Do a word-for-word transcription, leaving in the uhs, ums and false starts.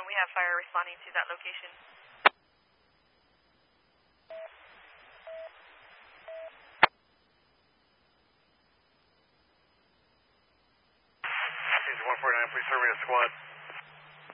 we have fire responding to that location. one forty-nine, please serve me a squad.